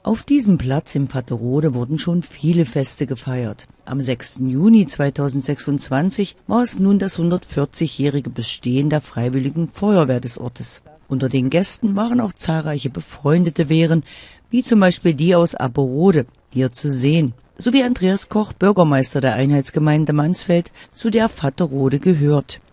Auf diesem Platz im Vaterode wurden schon viele Feste gefeiert. Am 6. Juni 2026 war es nun das 140-jährige Bestehen der Freiwilligen Feuerwehr des Ortes. Unter den Gästen waren auch zahlreiche befreundete Wehren, wie zum Beispiel die aus Aberode, hier zu sehen, sowie Andreas Koch, Bürgermeister der Einheitsgemeinde Mansfeld, zu der Vaterode gehört.